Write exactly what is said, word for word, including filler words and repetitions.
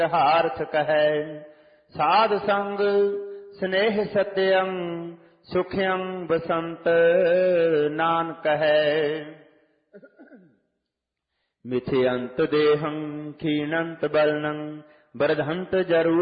ਹਾਰਥ ਕਹੈ। ਸਾਧ ਸੰਗ ਸਨੇਹ ਸਤਿਅੰ ਸੁਖਿਅੰ ਬਸੰਤ ਨਾਨਕ ਹੈ। ਮਿਥਿਅੰਤ ਦੇਹੰ ਖੀਨੰਤ ਬਲਨੰ ਬਰਧੰਤ ਜਰੂ